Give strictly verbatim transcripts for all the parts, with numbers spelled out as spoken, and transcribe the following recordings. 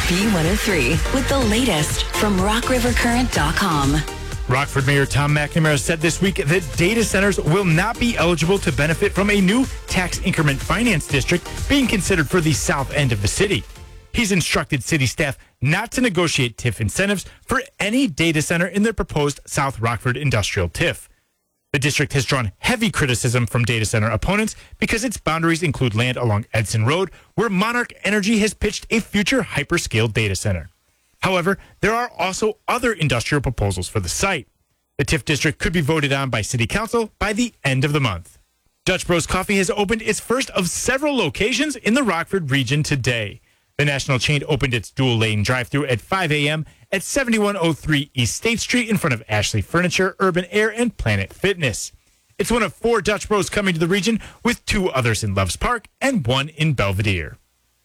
B one oh three with the latest from rock river current dot com. Rockford Mayor Tom McNamara said this week that data centers will not be eligible to benefit from a new tax increment finance district being considered for the south end of the city. He's instructed city staff not to negotiate T I F incentives for any data center in the proposed South Rockford Industrial T I F. The district has drawn heavy criticism from data center opponents because its boundaries include land along Edson Road, where Monarch Energy has pitched a future hyperscale data center. However, there are also other industrial proposals for the site. The T I F district could be voted on by City Council by the end of the month. Dutch Bros Coffee has opened its first of several locations in the Rockford region today. The national chain opened its dual-lane drive-thru at five a.m. at seventy-one oh three East State Street in front of Ashley Furniture, Urban Air, and Planet Fitness. It's one of four Dutch Bros coming to the region, with two others in Loves Park and one in Belvedere.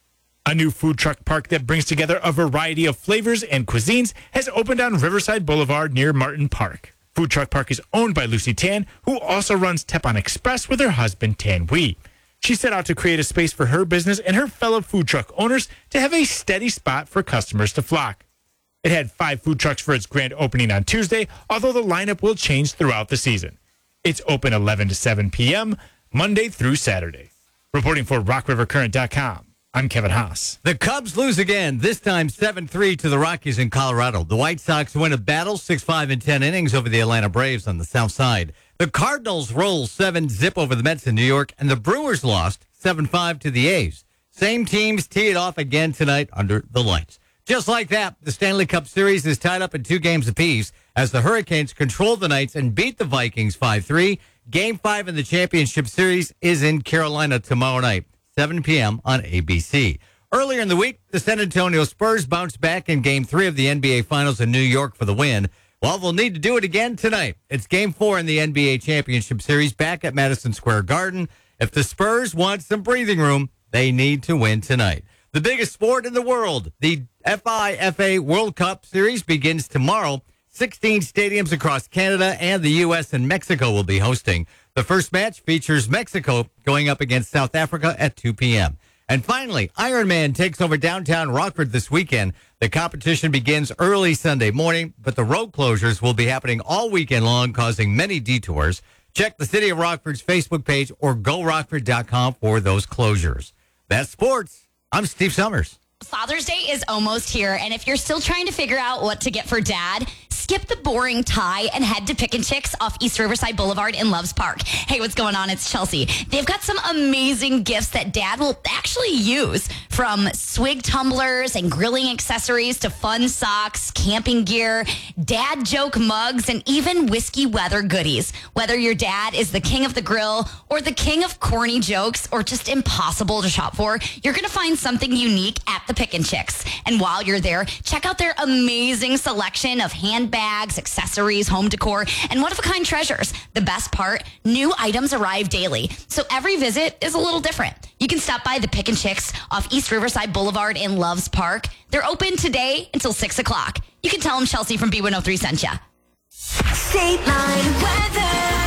A new food truck park that brings together a variety of flavors and cuisines has opened on Riverside Boulevard near Martin Park. Food Truck Park is owned by Lucy Tan, who also runs Tepon Express with her husband, Tan Wee. She set out to create a space for her business and her fellow food truck owners to have a steady spot for customers to flock. It had five food trucks for its grand opening on Tuesday, although the lineup will change throughout the season. It's open eleven to seven p.m., Monday through Saturday. Reporting for rock river current dot com, I'm Kevin Haas. The Cubs lose again, this time seven three to the Rockies in Colorado. The White Sox win a battle six five in ten innings over the Atlanta Braves on the south side. The Cardinals roll seven zip over the Mets in New York, and the Brewers lost seven five to the A's. Same teams tee it off again tonight under the lights. Just like that, the Stanley Cup Series is tied up in two games apiece as the Hurricanes control the Knights and beat the Vikings five three. Game five in the championship series is in Carolina tomorrow night, seven p.m. on A B C. Earlier in the week, the San Antonio Spurs bounced back in Game three of the N B A Finals in New York for the win. Well, they'll need to do it again tonight. It's Game four in the N B A Championship Series back at Madison Square Garden. If the Spurs want some breathing room, they need to win tonight. The biggest sport in the world, the F I F A World Cup Series, begins tomorrow. sixteen stadiums across Canada and the U S and Mexico will be hosting. The first match features Mexico going up against South Africa at two p.m. And finally, Ironman takes over downtown Rockford this weekend. The competition begins early Sunday morning, but the road closures will be happening all weekend long, causing many detours. Check the City of Rockford's Facebook page or go rockford dot com for those closures. That's sports. I'm Steve Summers. Father's Day is almost here, and if you're still trying to figure out what to get for Dad, skip the boring tie and head to Pick and Chicks off East Riverside Boulevard in Loves Park. Hey, what's going on? It's Chelsea. They've got some amazing gifts that Dad will actually use, from swig tumblers and grilling accessories to fun socks, camping gear, dad joke mugs, and even whiskey weather goodies. Whether your dad is the king of the grill or the king of corny jokes or just impossible to shop for, you're going to find something unique at the Pick and Chicks. And while you're there, check out their amazing selection of handbags, accessories, home decor, and one-of-a-kind treasures. The best part, new items arrive daily, so every visit is a little different. You can stop by the Pick and Chicks off East Riverside Boulevard in Loves Park. They're open today until six o'clock. You can tell them Chelsea from B one oh three sent you. State Line weather.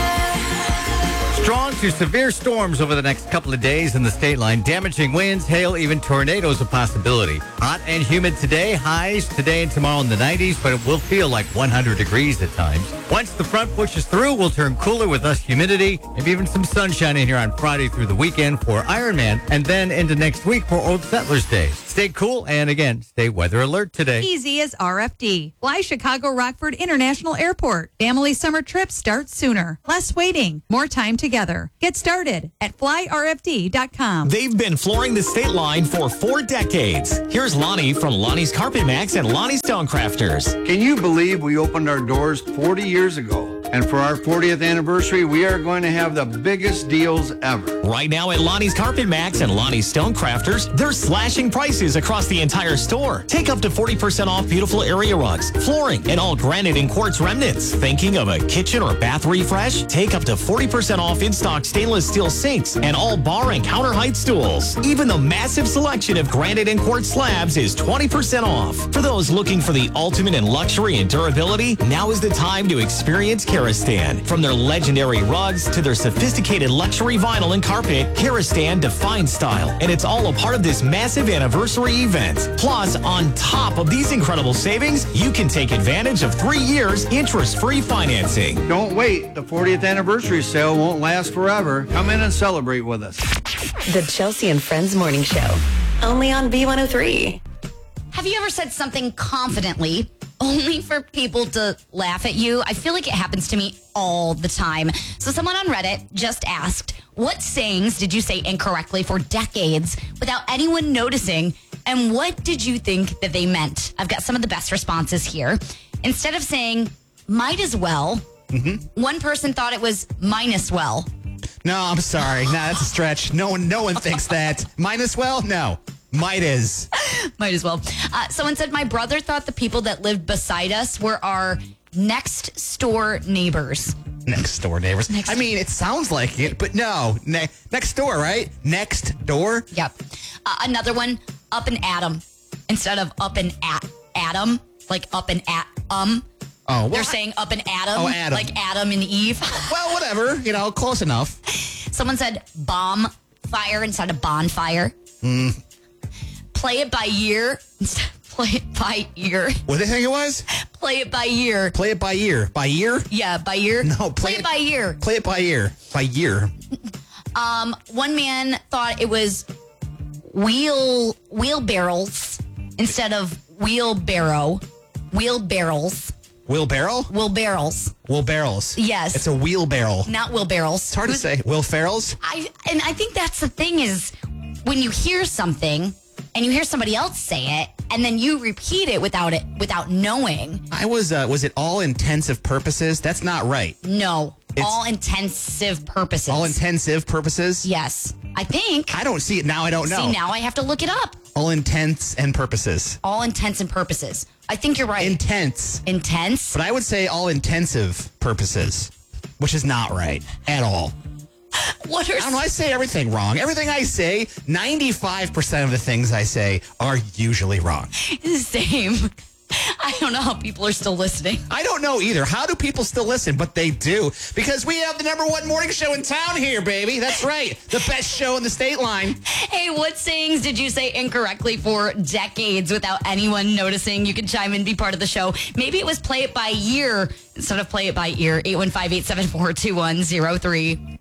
Strong to severe storms over the next couple of days in the state line. Damaging winds, hail, even tornadoes a possibility. Hot and humid today. Highs today and tomorrow in the nineties, but it will feel like one hundred degrees at times. Once the front pushes through, we'll turn cooler with less humidity, maybe even some sunshine in here on Friday through the weekend for Ironman, and then into next week for Old Settlers Day. Stay cool, and again, stay weather alert today. Easy as R F D. Fly Chicago Rockford International Airport. Family summer trips start sooner. Less waiting. More time together. Get started at fly r f d dot com. They've been flooring the state line for four decades. Here's Lonnie from Lonnie's Carpet Max and Lonnie Stonecrafters. Can you believe we opened our doors forty years ago? And for our fortieth anniversary, we are going to have the biggest deals ever. Right now at Lonnie's Carpet Max and Lonnie's Stonecrafters, they're slashing prices across the entire store. Take up to forty percent off beautiful area rugs, flooring, and all granite and quartz remnants. Thinking of a kitchen or bath refresh? Take up to forty percent off in-stock stainless steel sinks and all bar and counter height stools. Even the massive selection of granite and quartz slabs is twenty percent off. For those looking for the ultimate in luxury and durability, now is the time to experience Karastan. From their legendary rugs to their sophisticated luxury vinyl and carpet, Karastan defines style, and it's all a part of this massive anniversary event. Plus, on top of these incredible savings, you can take advantage of three years interest-free financing. Don't wait. The fortieth anniversary sale won't last forever. Come in and celebrate with us. The Chelsea and Friends Morning Show. Only on B one oh three. Have you ever said something confidently only for people to laugh at you? I feel like it happens to me all the time. So someone on Reddit just asked, what sayings did you say incorrectly for decades without anyone noticing? And what did you think that they meant? I've got some of the best responses here. Instead of saying, might as well, mm-hmm. one person thought it was minus well. No, I'm sorry. No, that's a stretch. No one, no one thinks that. Might as well? No. Might as. Might as well. Uh, someone said, my brother thought the people that lived beside us were our next door neighbors. Next door neighbors. Next I mean, it sounds like it, but no. Ne- next door, right? Next door? Yep. Uh, another one, up and atom. Instead of up and at Adam, like up and at um. Oh, well, They're I- saying up and Adam. Oh, Adam. Like Adam and Eve. Well, whatever. You know, close enough. Someone said bomb fire instead of bonfire. Mm. Play it by ear instead of play it by ear. What did they think it was? Play it by ear. Play it by ear. By ear? Yeah, by ear. No, play, it by ear. Play it by ear. By ear. Um, one man thought it was wheel wheelbarrows instead of wheelbarrow. Wheelbarrows. Wheelbarrow? Wheelbarrows. Wheelbarrows. Yes. It's a wheelbarrow. Not wheelbarrows. It's hard to say. Will Ferrell's? I and I think that's the thing is when you hear something and you hear somebody else say it and then you repeat it without it without knowing. I was, uh, was it all intensive purposes? That's not right. No. It's- all intensive purposes. All intensive purposes? Yes. I think. I don't see it now. I don't know. See, now I have to look it up. All intents and purposes. All intents and purposes. I think you're right. Intense. Intense? But I would say all intensive purposes, which is not right at all. What are I don't know. I say everything wrong. Everything I say, ninety-five percent of the things I say are usually wrong. Same. I don't know how people are still listening. I don't know either. How do people still listen? But they do. Because we have the number one morning show in town here, baby. That's right. The best show in the state line. Hey, what sayings did you say incorrectly for decades without anyone noticing? You can chime in, be part of the show. Maybe it was play it by year instead of play it by ear. eight one five, eight seven four, two one zero three.